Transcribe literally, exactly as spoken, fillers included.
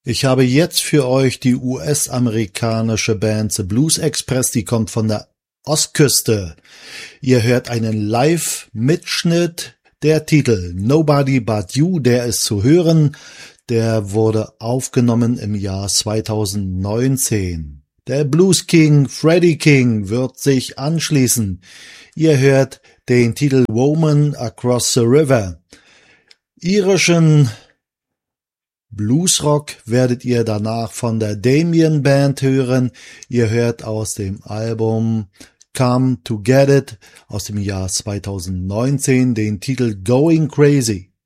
Ich habe jetzt für euch die U S-amerikanische Band The Blues Express, die kommt von der Ostküste. Ihr hört einen Live-Mitschnitt. Der Titel Nobody But You, der ist zu hören. Der wurde aufgenommen im Jahr zweitausendneunzehn. Der Blues King Freddie King wird sich anschließen. Ihr hört den Titel Woman Across the River. Irischen Bluesrock werdet ihr danach von der Damien Band hören. Ihr hört aus dem Album Come to Get It aus dem Jahr zweitausendneunzehn den Titel Going Crazy.